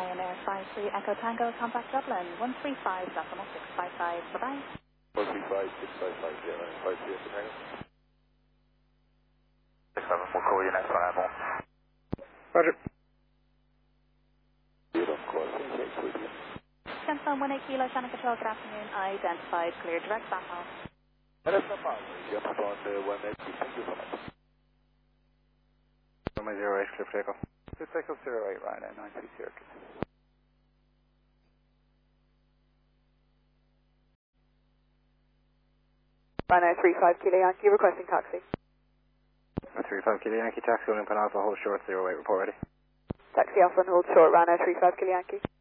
Ryanair 53 Echo Tango, contact Dublin, 135.655, bye-bye. 135.655, yeah, Ryanair 53 Echo Tango. 67, we'll call you next one, Airborne. Roger. Gentleman 18 Kilo, Channel Control, good afternoon, identified, clear direct backhaul. That's no problem, jump up on the 180, thank you so much. 08, clear for takeoff. Clear takeoff 08, Ryanair 930. Ryanair 35 Kilo Yankee, requesting taxi. 35 Kilo Yankee, taxi, Olympia Alpha, hold short, 08, report ready. Taxi off and hold short, Ryanair 35 Kilo Yankee.